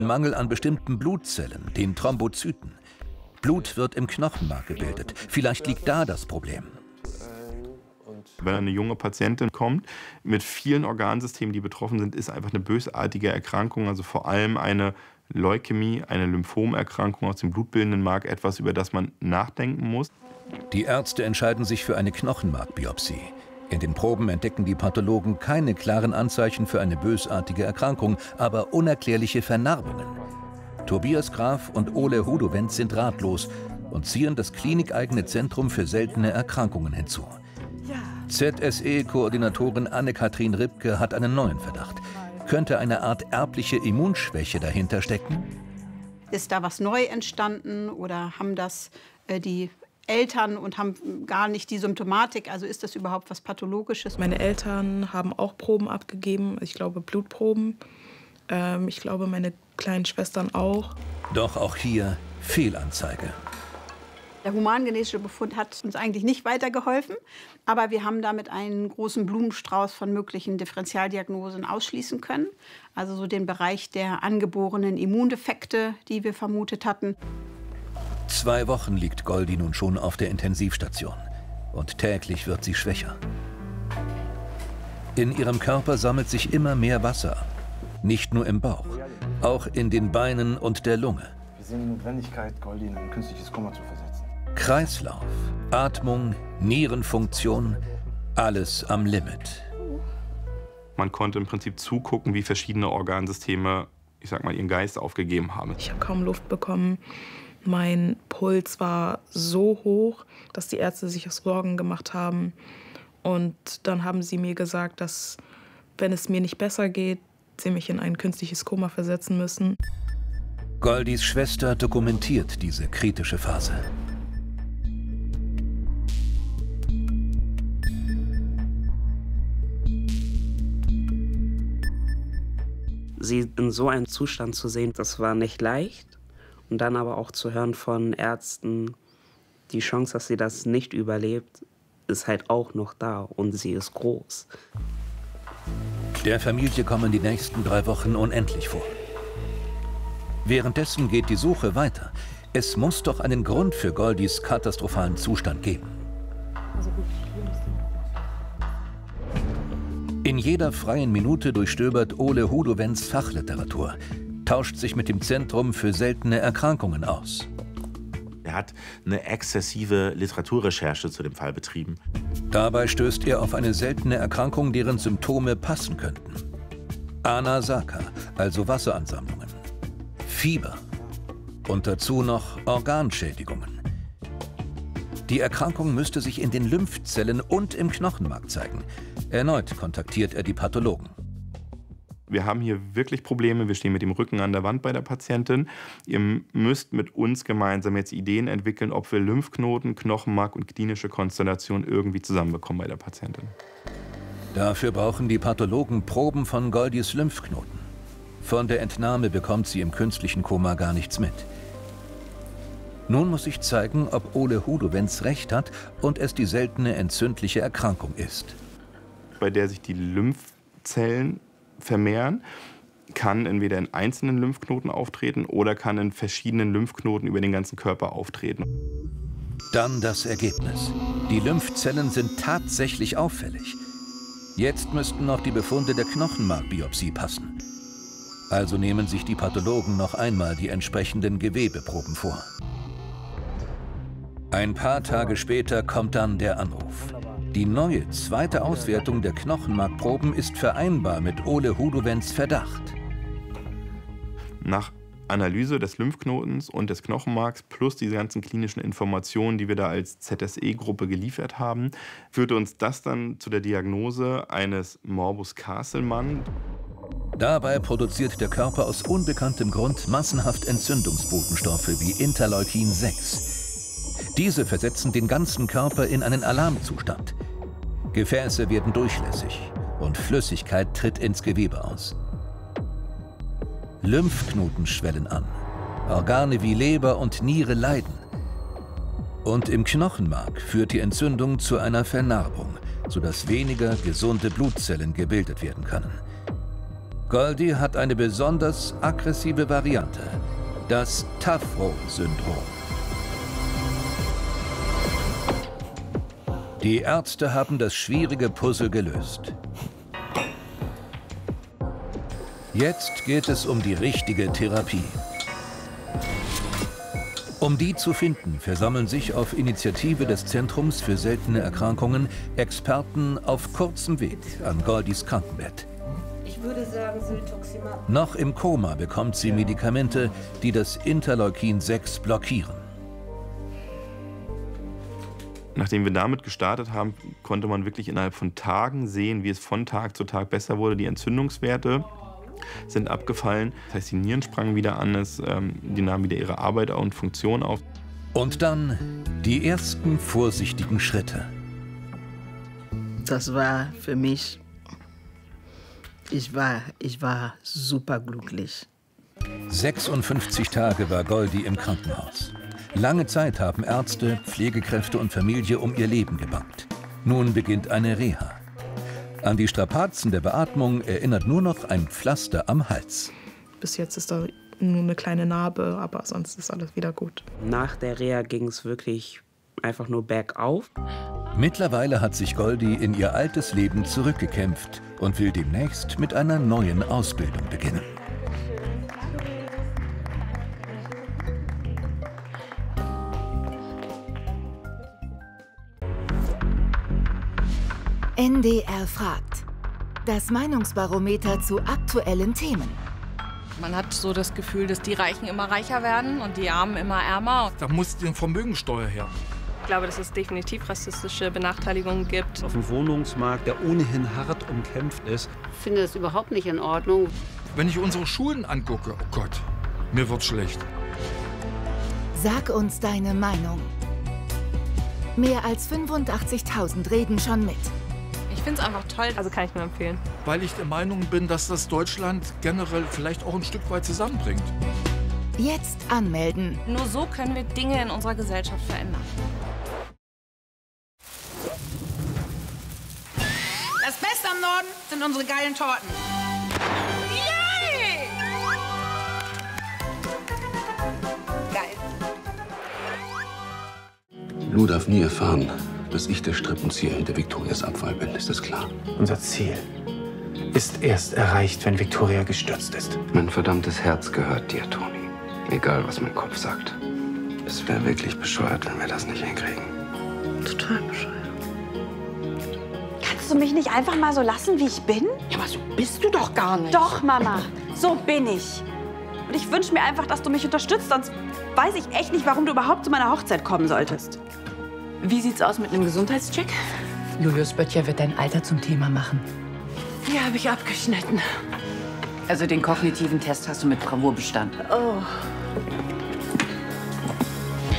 Mangel an bestimmten Blutzellen, den Thrombozyten. Blut wird im Knochenmark gebildet. Vielleicht liegt da das Problem. Wenn eine junge Patientin kommt mit vielen Organsystemen, die betroffen sind, ist einfach eine bösartige Erkrankung, also vor allem eine Leukämie, eine Lymphomerkrankung aus dem blutbildenden Mark, etwas, über das man nachdenken muss. Die Ärzte entscheiden sich für eine Knochenmarkbiopsie. In den Proben entdecken die Pathologen keine klaren Anzeichen für eine bösartige Erkrankung, aber unerklärliche Vernarbungen. Tobias Graf und Ole Hudowend sind ratlos und ziehen das klinikeigene Zentrum für seltene Erkrankungen hinzu. ZSE-Koordinatorin Anne-Kathrin Ribke hat einen neuen Verdacht. Könnte eine Art erbliche Immunschwäche dahinter stecken? Ist da was neu entstanden oder haben das die Eltern und haben gar nicht die Symptomatik? Also ist das überhaupt was Pathologisches? Meine Eltern haben auch Proben abgegeben, ich glaube Blutproben. Ich glaube meine kleinen Schwestern auch. Doch auch hier Fehlanzeige. Der humangenetische Befund hat uns eigentlich nicht weitergeholfen, aber wir haben damit einen großen Blumenstrauß von möglichen Differentialdiagnosen ausschließen können. Also so den Bereich der angeborenen Immundefekte, die wir vermutet hatten. 2 Wochen liegt Goldi nun schon auf der Intensivstation und täglich wird sie schwächer. In ihrem Körper sammelt sich immer mehr Wasser, nicht nur im Bauch, auch in den Beinen und der Lunge. Wir sehen die Notwendigkeit, Goldi in ein künstliches Koma zu versetzen. Kreislauf, Atmung, Nierenfunktion, alles am Limit. Man konnte im Prinzip zugucken, wie verschiedene Organsysteme, ich sag mal, ihren Geist aufgegeben haben. Ich habe kaum Luft bekommen. Mein Puls war so hoch, dass die Ärzte sich auch Sorgen gemacht haben. Und dann haben sie mir gesagt, dass, wenn es mir nicht besser geht, sie mich in ein künstliches Koma versetzen müssen. Goldis Schwester dokumentiert diese kritische Phase. Sie in so einem Zustand zu sehen, das war nicht leicht. Und dann aber auch zu hören von Ärzten, die Chance, dass sie das nicht überlebt, ist halt auch noch da und sie ist groß. Der Familie kommen die nächsten 3 Wochen unendlich vor. Währenddessen geht die Suche weiter. Es muss doch einen Grund für Goldis katastrophalen Zustand geben. In jeder freien Minute durchstöbert Ole Hudowends Fachliteratur, tauscht sich mit dem Zentrum für seltene Erkrankungen aus. Er hat eine exzessive Literaturrecherche zu dem Fall betrieben. Dabei stößt er auf eine seltene Erkrankung, deren Symptome passen könnten. Anasaka, also Wasseransammlungen. Fieber und dazu noch Organschädigungen. Die Erkrankung müsste sich in den Lymphzellen und im Knochenmark zeigen. Erneut kontaktiert er die Pathologen. Wir haben hier wirklich Probleme, wir stehen mit dem Rücken an der Wand bei der Patientin. Ihr müsst mit uns gemeinsam jetzt Ideen entwickeln, ob wir Lymphknoten, Knochenmark und klinische Konstellation irgendwie zusammenbekommen bei der Patientin. Dafür brauchen die Pathologen Proben von Goldis Lymphknoten. Von der Entnahme bekommt sie im künstlichen Koma gar nichts mit. Nun muss sich zeigen, ob Ole Hudowends recht hat und es die seltene entzündliche Erkrankung ist. Bei der sich die Lymphzellen vermehren, kann entweder in einzelnen Lymphknoten auftreten oder kann in verschiedenen Lymphknoten über den ganzen Körper auftreten. Dann das Ergebnis. Die Lymphzellen sind tatsächlich auffällig. Jetzt müssten noch die Befunde der Knochenmarkbiopsie passen. Also nehmen sich die Pathologen noch einmal die entsprechenden Gewebeproben vor. Ein paar Tage später kommt dann der Anruf. Die neue, zweite Auswertung der Knochenmarkproben ist vereinbar mit Ole Hudowends Verdacht. Nach Analyse des Lymphknotens und des Knochenmarks plus diese ganzen klinischen Informationen, die wir da als ZSE-Gruppe geliefert haben, führte uns das dann zu der Diagnose eines Morbus Castleman. Dabei produziert der Körper aus unbekanntem Grund massenhaft Entzündungsbotenstoffe wie Interleukin 6. Diese versetzen den ganzen Körper in einen Alarmzustand. Gefäße werden durchlässig und Flüssigkeit tritt ins Gewebe aus. Lymphknoten schwellen an, Organe wie Leber und Niere leiden. Und im Knochenmark führt die Entzündung zu einer Vernarbung, sodass weniger gesunde Blutzellen gebildet werden können. Goldie hat eine besonders aggressive Variante, das Tafro-Syndrom. Die Ärzte haben das schwierige Puzzle gelöst. Jetzt geht es um die richtige Therapie. Um die zu finden, versammeln sich auf Initiative des Zentrums für seltene Erkrankungen Experten auf kurzem Weg an Goldies Krankenbett. Ich würde sagen, Syltoximab. Noch im Koma bekommt sie Medikamente, die das Interleukin-6 blockieren. Nachdem wir damit gestartet haben, konnte man wirklich innerhalb von Tagen sehen, wie es von Tag zu Tag besser wurde. Die Entzündungswerte sind abgefallen. Das heißt, die Nieren sprangen wieder an, die nahmen wieder ihre Arbeit und Funktion auf. Und dann die ersten vorsichtigen Schritte. Das war für mich, ich war super glücklich. 56 Tage war Goldie im Krankenhaus. Lange Zeit haben Ärzte, Pflegekräfte und Familie um ihr Leben gebangt. Nun beginnt eine Reha. An die Strapazen der Beatmung erinnert nur noch ein Pflaster am Hals. Bis jetzt ist da nur eine kleine Narbe, aber sonst ist alles wieder gut. Nach der Reha ging es wirklich einfach nur bergauf. Mittlerweile hat sich Goldie in ihr altes Leben zurückgekämpft und will demnächst mit einer neuen Ausbildung beginnen. NDR fragt. Das Meinungsbarometer zu aktuellen Themen. Man hat so das Gefühl, dass die Reichen immer reicher werden und die Armen immer ärmer. Da muss die Vermögensteuer her. Ich glaube, dass es definitiv rassistische Benachteiligungen gibt. Auf dem Wohnungsmarkt, der ohnehin hart umkämpft ist. Ich finde das überhaupt nicht in Ordnung. Wenn ich unsere Schulen angucke, oh Gott, mir wird schlecht. Sag uns deine Meinung. Mehr als 85.000 reden schon mit. Ich finde es einfach toll, also kann ich nur empfehlen. Weil ich der Meinung bin, dass das Deutschland generell vielleicht auch ein Stück weit zusammenbringt. Jetzt anmelden. Nur so können wir Dinge in unserer Gesellschaft verändern. Das Beste am Norden sind unsere geilen Torten. Yay! Geil. Lou darf nie erfahren, dass ich der Strippenzieher hinter Victorias Abfall bin. Ist das klar? Unser Ziel ist erst erreicht, wenn Victoria gestürzt ist. Mein verdammtes Herz gehört dir, Toni. Egal, was mein Kopf sagt. Es wäre wirklich bescheuert, wenn wir das nicht hinkriegen. Total bescheuert. Kannst du mich nicht einfach mal so lassen, wie ich bin? Ja, aber so bist du doch gar nicht. Doch, Mama. So bin ich. Und ich wünsche mir einfach, dass du mich unterstützt. Sonst weiß ich echt nicht, warum du überhaupt zu meiner Hochzeit kommen solltest. Wie sieht's aus mit einem Gesundheitscheck? Julius Böttcher wird dein Alter zum Thema machen. Hier habe ich abgeschnitten. Also den kognitiven Test hast du mit Bravour bestanden. Oh.